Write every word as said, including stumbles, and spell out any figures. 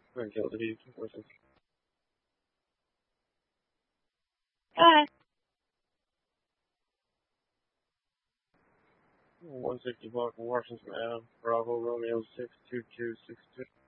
Tranquility, Washington. Hi. one sixty block Washington Avenue, Bravo Romeo six two two six two.